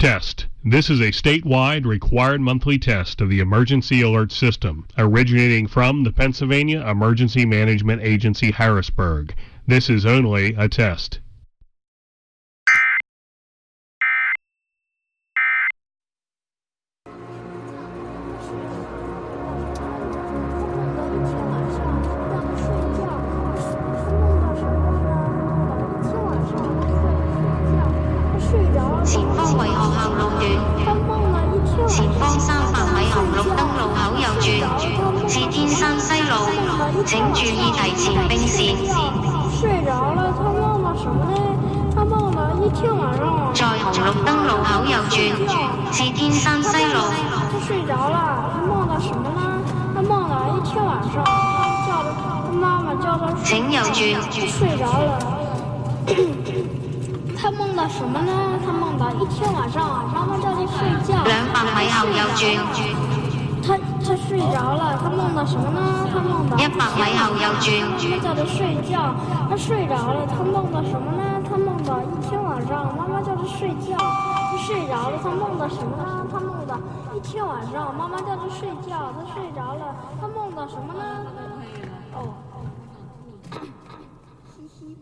Test. This is a statewide required monthly test of the emergency alert system, originating from the Pennsylvania Emergency Management Agency, Harrisburg. This is only a test. 前方為學校路段，前方300米紅綠燈路口右轉，至天山西路，請注意提前並線。 睡着了，他梦到什么呢？他梦到一天晚上。 在紅綠燈路口右轉，至天山西路。 他睡着了，他夢到什麼呢？他夢到一天晚上，他媽媽叫他請右轉。 他睡着了。他夢到什麼呢？他夢到一天晚上，媽媽叫他睡覺。 200米後右轉。 他睡着了，他夢到什麼呢？他夢到 100米後右轉。 他叫他睡覺，他睡着了，他夢到什麼呢？他夢到一天晚上，媽媽叫他睡覺，他睡着了，他夢到什麼呢？他夢到一天晚上，媽媽叫他睡覺，他睡着了，他夢到什麼呢？哦。